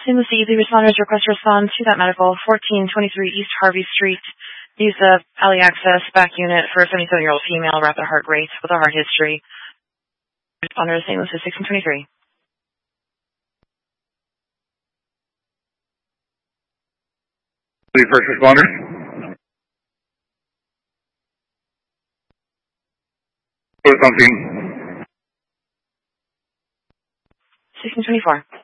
St. Lucie Easy Responders request to respond to that medical, 1423 East Harvey Street. Use the alley access back unit for a 77-year-old female, rapid heart rate with a heart history. Responder to St. Lucie 1623. The first responder. Put something. 1624.